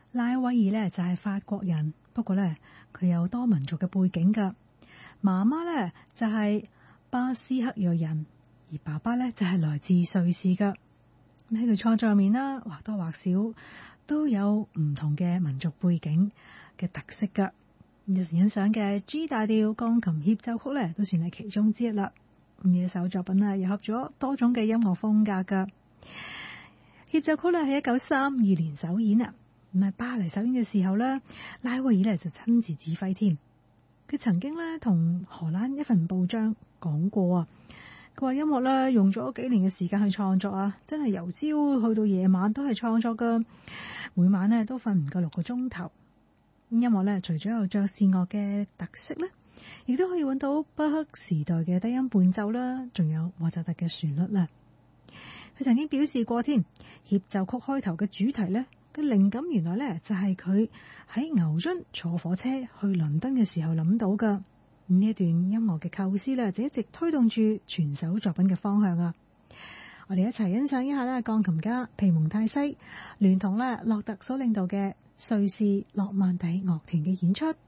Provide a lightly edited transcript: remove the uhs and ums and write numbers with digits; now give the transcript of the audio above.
拉威爾呢就係法國人，不過呢，佢有多民族嘅背景噶。媽媽呢就係巴斯克裔人，而爸爸呢就係來自瑞士噶。喺佢創作入面啦，或多或少都有唔同嘅民族背景嘅特色噶。日前欣賞嘅 G 大調鋼琴協奏曲呢，都算係其中之一啦。呢一首作品啊，糅合咗多種嘅音樂風格噶。協奏曲呢喺1932年首演啊。唔係巴黎首演嘅時候呢，拉威爾呢就親自指揮添。佢曾經呢同荷蘭一份報章講過啊，佢話音樂呢用咗幾年嘅時間去創作啊，真係由朝去到夜晚都係創作噶，每晚呢都瞓唔夠6個鐘頭。音樂呢除咗有爵士樂嘅特色呢，亦都可以揾到巴赫時代嘅低音伴奏啦，仲有莫扎特嘅旋律啦。佢曾經表示過添，協奏曲開頭嘅主題呢，嘅靈感原來呢就係佢喺牛津坐火車去倫敦嘅時候諗到噶。呢一段音樂嘅構思呢，就一直推動住全首作品嘅方向啊！我哋一齊欣賞一下呢鋼琴家皮蒙泰西聯同呢洛特所領導嘅瑞士諾曼第樂團嘅演出。